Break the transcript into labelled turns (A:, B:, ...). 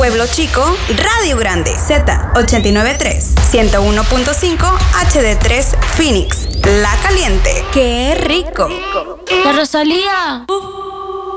A: Pueblo Chico, Radio Grande, Z89.3, 101.5 HD3 Phoenix, La Caliente. ¡Qué rico!
B: ¡La Rosalía!